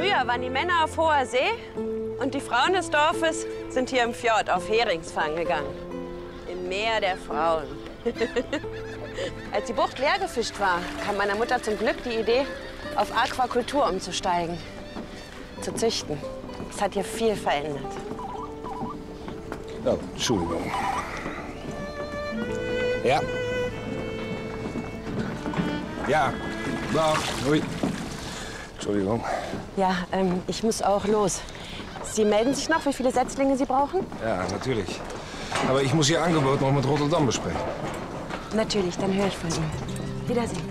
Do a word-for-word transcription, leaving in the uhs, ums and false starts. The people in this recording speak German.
Früher waren die Männer auf hoher See und die Frauen des Dorfes sind hier im Fjord auf Heringsfang gegangen. Im Meer der Frauen. Als die Bucht leer gefischt war, kam meiner Mutter zum Glück die Idee, auf Aquakultur umzusteigen. Zu züchten. Das hat hier viel verändert. Oh, Entschuldigung. Ja. Ja. So. Ui. Entschuldigung. Ja, ähm, ich muss auch los. Sie melden sich noch, wie viele Setzlinge Sie brauchen? Ja, natürlich. Aber ich muss Ihr Angebot noch mit Rotterdam besprechen. Natürlich, dann höre ich von Ihnen. Wiedersehen.